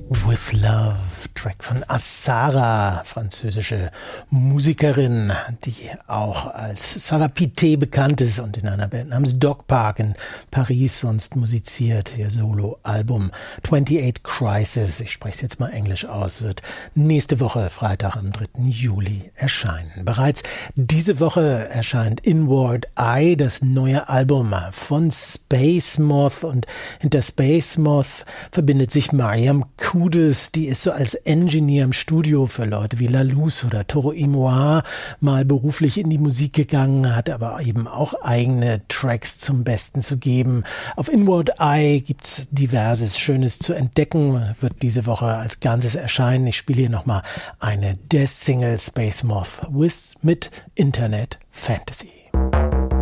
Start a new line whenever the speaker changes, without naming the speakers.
With Love, Track von Assara, französische Musikerin, die auch als Sarah Pité bekannt ist und in einer Band namens Dog Park in Paris sonst musiziert. Ihr Soloalbum 28 Crisis, ich spreche es jetzt mal Englisch aus, wird nächste Woche, Freitag am 3. Juli erscheinen. Bereits diese Woche erscheint Inward Eye, das neue Album von Space Moth, und hinter Space Moth verbindet sich Mariam Kudus, die ist so als Engineer im Studio für Leute wie La Luz oder Toro y Moi mal beruflich in die Musik gegangen, hat aber eben auch eigene Tracks zum Besten zu geben. Auf Inward Eye gibt's diverses Schönes zu entdecken, wird diese Woche als Ganzes erscheinen. Ich spiele hier nochmal eine der Singles Space Moth mit Internet Fantasy.